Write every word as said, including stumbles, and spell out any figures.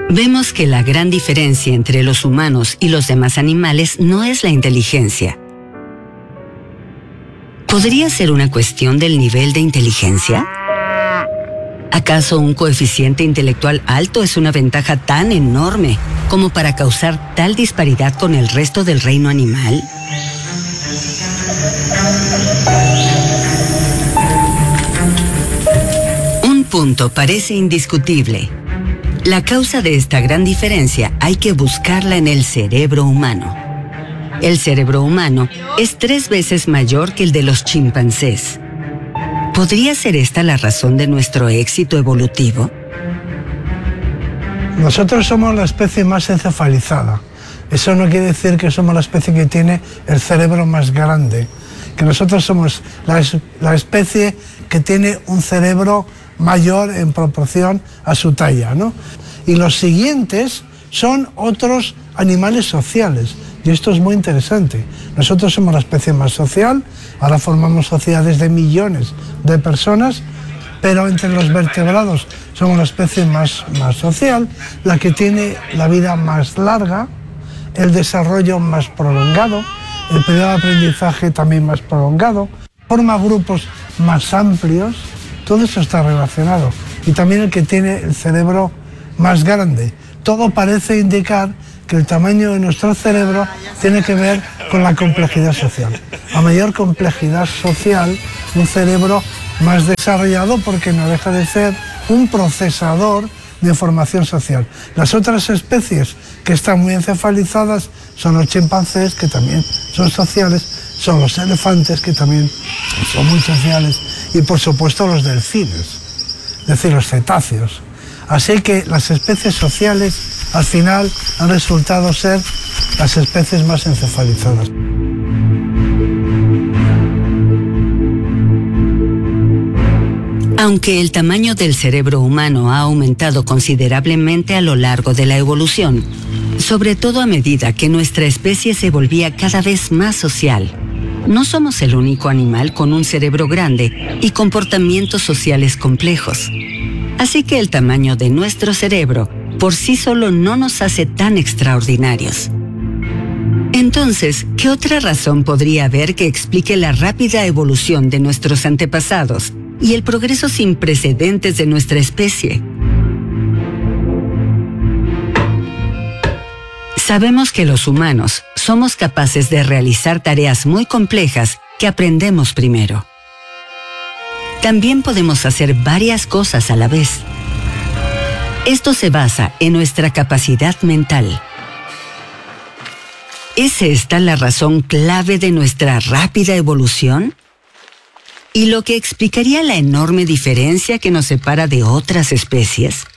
Vemos que la gran diferencia entre los humanos y los demás animales no es la inteligencia. ¿Podría ser una cuestión del nivel de inteligencia? ¿Acaso un coeficiente intelectual alto es una ventaja tan enorme como para causar tal disparidad con el resto del reino animal? Un punto parece indiscutible. La causa de esta gran diferencia hay que buscarla en el cerebro humano. El cerebro humano es tres veces mayor que el de los chimpancés. ¿Podría ser esta la razón de nuestro éxito evolutivo? Nosotros somos la especie más encefalizada. Eso no quiere decir que somos la especie que tiene el cerebro más grande. Que nosotros somos la, la especie que tiene un cerebro mayor en proporción a su talla, ¿no? Y los siguientes son otros animales sociales. Y esto es muy interesante. Nosotros somos la especie más social, ahora formamos sociedades de millones de personas, pero entre los vertebrados somos la especie más, más social, la que tiene la vida más larga, el desarrollo más prolongado, el periodo de aprendizaje también más prolongado, forma grupos más amplios, todo eso está relacionado. Y también el que tiene el cerebro más grande. Todo parece indicar que el tamaño de nuestro cerebro tiene que ver con la complejidad social. A mayor complejidad social, un cerebro más desarrollado porque no deja de ser un procesador de información social. Las otras especies que están muy encefalizadas son los chimpancés, que también son sociales, son los elefantes, que también son muy sociales, y por supuesto los delfines, es decir, los cetáceos. Así que las especies sociales al final han resultado ser las especies más encefalizadas. Aunque el tamaño del cerebro humano ha aumentado considerablemente a lo largo de la evolución, sobre todo a medida que nuestra especie se volvía cada vez más social, no somos el único animal con un cerebro grande y comportamientos sociales complejos. Así que el tamaño de nuestro cerebro por sí solo no nos hace tan extraordinarios. Entonces, ¿qué otra razón podría haber que explique la rápida evolución de nuestros antepasados y el progreso sin precedentes de nuestra especie? Sabemos que los humanos somos capaces de realizar tareas muy complejas que aprendemos primero. También podemos hacer varias cosas a la vez. Esto se basa en nuestra capacidad mental. ¿Es esta la razón clave de nuestra rápida evolución? ¿Y lo que explicaría la enorme diferencia que nos separa de otras especies?